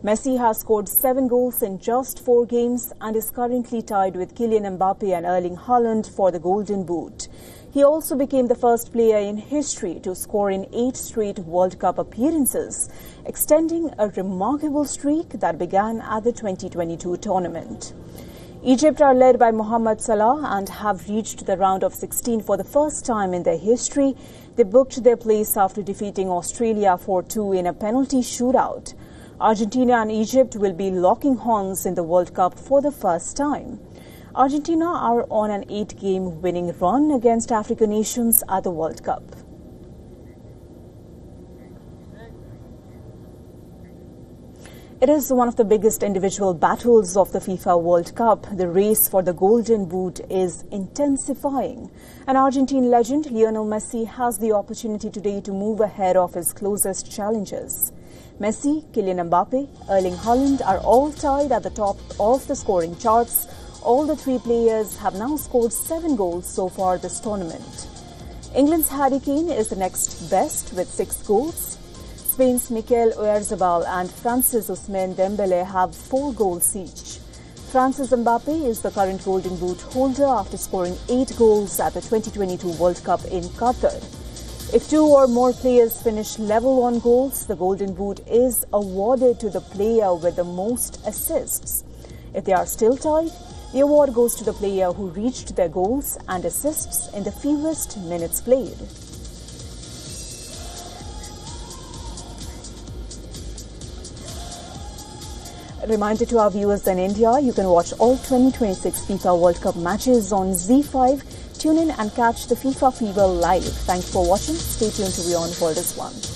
Messi has scored 7 goals in just 4 games and is currently tied with Kylian Mbappe and Erling Haaland for the Golden Boot. He also became the first player in history to score in 8 straight World Cup appearances, extending a remarkable streak that began at the 2022 tournament. Egypt are led by Mohamed Salah and have reached the round of 16 for the first time in their history. They booked their place after defeating Australia 4-2 in a penalty shootout. Argentina and Egypt will be locking horns in the World Cup for the first time. Argentina are on an 8-game winning run against African nations at the World Cup. It is one of the biggest individual battles of the FIFA World Cup. The race for the Golden Boot is intensifying. And Argentine legend Lionel Messi has the opportunity today to move ahead of his closest challengers. Messi, Kylian Mbappe, Erling Haaland are all tied at the top of the scoring charts. All the 3 players have now scored 7 goals so far this tournament. England's Harry Kane is the next best with 6 goals. Spain's Mikel Oyarzabal and France's Ousmane Dembele have 4 goals each. France's Mbappe is the current Golden Boot holder after scoring 8 goals at the 2022 World Cup in Qatar. If 2 or more players finish level on goals, the Golden Boot is awarded to the player with the most assists. If they are still tied, the award goes to the player who reached their goals and assists in the fewest minutes played. A reminder to our viewers in India, you can watch all 2026 FIFA World Cup matches on ZEE5. Tune in and catch the FIFA Fever live. Thanks for watching. Stay tuned to Beyond World is One.